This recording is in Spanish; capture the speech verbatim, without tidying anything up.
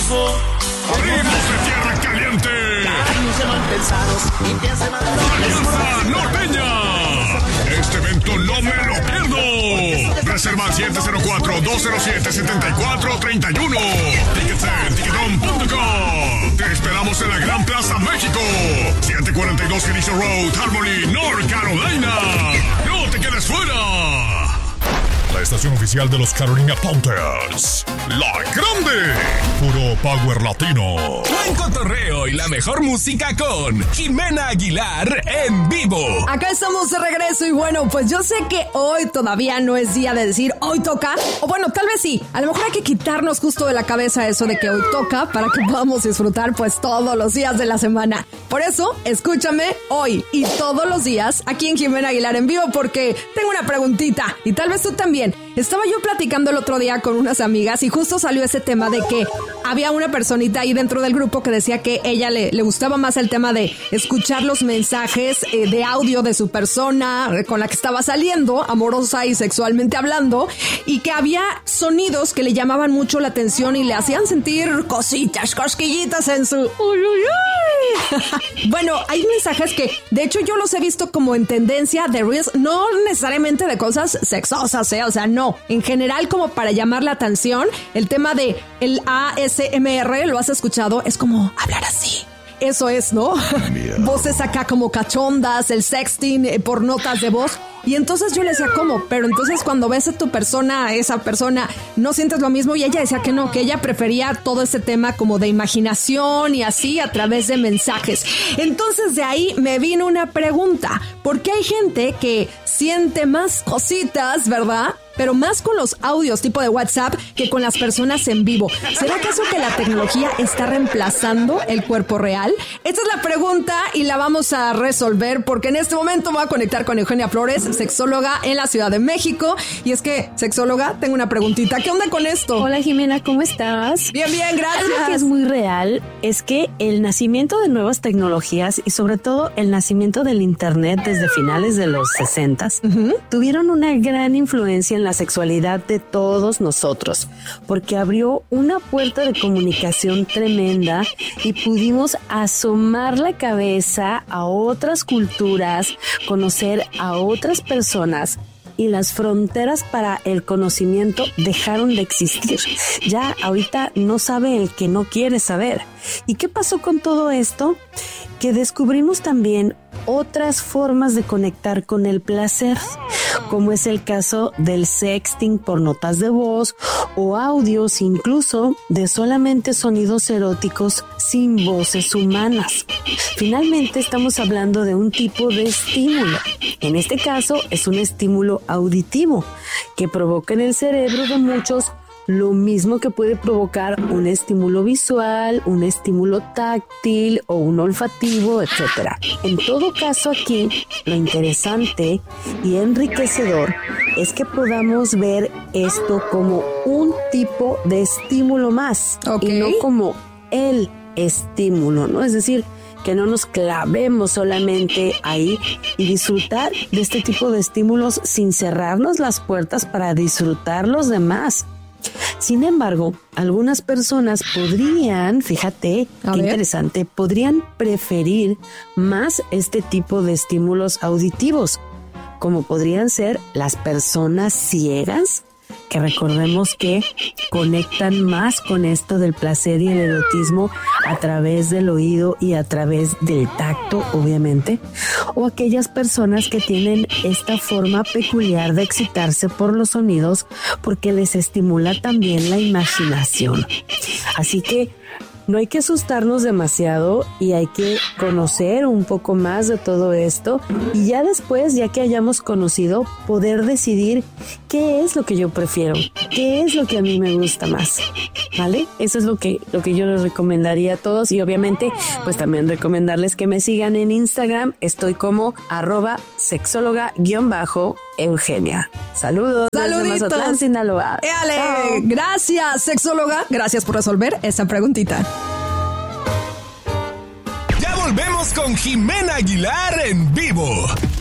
pulso. ¡Ritmos de tierra caliente! Años de mal pensados y te hace mal. ¡Alianza Norteña! Este evento no me lo pierdo. Reserva siete cero cuatro, dos cero siete, siete cuatro tres uno. Tickets en ticketon punto com. Te esperamos en la Gran Plaza México. siete cuarenta y dos Geneseo Road, Harmony, North Carolina. ¡No te quedes fuera! La estación oficial de los Carolina Panthers. La Grande. Puro Power Latino. Buen cotorreo y la mejor música con Jimena Aguilar en vivo. Acá estamos de regreso y bueno, pues yo sé que hoy todavía no es día de decir hoy toca. O bueno, tal vez sí. A lo mejor hay que quitarnos justo de la cabeza eso de que hoy toca para que podamos disfrutar pues todos los días de la semana. Por eso, escúchame hoy y todos los días aquí en Jimena Aguilar en vivo porque tengo una preguntita y tal vez tú también. Estaba yo platicando el otro día con unas amigas y justo salió ese tema de que había una personita ahí dentro del grupo que decía que ella le, le gustaba más el tema de escuchar los mensajes eh, de audio de su persona eh, con la que estaba saliendo, amorosa y sexualmente hablando, y que había sonidos que le llamaban mucho la atención y le hacían sentir cositas, cosquillitas en su... ¡Uy, uy, uy! Bueno, hay mensajes que de hecho yo los he visto como en tendencia de Reels, no necesariamente de cosas sexosas, ¿eh? O sea, no, en general como para llamar la atención. El tema de el A S M R, ¿lo has escuchado? Es como hablar así. Eso es, ¿no? Voces acá como cachondas, el sexting eh, por notas de voz. Y entonces yo le decía, ¿cómo? Pero entonces cuando ves a tu persona, a esa persona, ¿no sientes lo mismo? Y ella decía que no, que ella prefería todo ese tema como de imaginación y así a través de mensajes. Entonces de ahí me vino una pregunta. ¿Por qué hay gente que siente más cositas, verdad? Pero más con los audios tipo de WhatsApp que con las personas en vivo. ¿Será acaso que la tecnología está reemplazando el cuerpo real? Esta es la pregunta y la vamos a resolver porque en este momento me voy a conectar con Eugenia Flores, sexóloga en la Ciudad de México. Y es que, sexóloga, tengo una preguntita. ¿Qué onda con esto? Hola Jimena, ¿cómo estás? Bien, bien, gracias. Algo que es muy real es que el nacimiento de nuevas tecnologías y sobre todo el nacimiento del internet desde finales de los sesentas uh-huh. tuvieron una gran influencia en la sexualidad de todos nosotros, porque abrió una puerta de comunicación tremenda y pudimos asomar la cabeza a otras culturas, conocer a otras personas y las fronteras para el conocimiento dejaron de existir. Ya ahorita no sabe el que no quiere saber. ¿Y qué pasó con todo esto? Que descubrimos también otras formas de conectar con el placer, como es el caso del sexting por notas de voz o audios incluso de solamente sonidos eróticos sin voces humanas. Finalmente estamos hablando de un tipo de estímulo. En este caso es un estímulo auditivo que provoca en el cerebro de muchos lo mismo que puede provocar un estímulo visual, un estímulo táctil o un olfativo, etcétera. En todo caso aquí, lo interesante y enriquecedor es que podamos ver esto como un tipo de estímulo más, okay, y no como el estímulo, ¿no? Es decir, que no nos clavemos solamente ahí y disfrutar de este tipo de estímulos sin cerrarnos las puertas para disfrutar los demás. Sin embargo, algunas personas podrían, fíjate, A qué ver. interesante, podrían preferir más este tipo de estímulos auditivos, como podrían ser las personas ciegas, que recordemos que conectan más con esto del placer y el erotismo a través del oído y a través del tacto, obviamente, o aquellas personas que tienen esta forma peculiar de excitarse por los sonidos porque les estimula también la imaginación. Así que no hay que asustarnos demasiado y hay que conocer un poco más de todo esto y ya después, ya que hayamos conocido, poder decidir qué es lo que yo prefiero, qué es lo que a mí me gusta más, ¿vale? Eso es lo que, lo que yo les recomendaría a todos y obviamente pues también recomendarles que me sigan en Instagram. Estoy como arroba sexóloga guión bajo Eugenia. Saludos. Saluditos. Desde Mazatlán, Sinaloa. Éale, gracias, sexóloga. Gracias por resolver esa preguntita. Ya volvemos con Jimena Aguilar en vivo.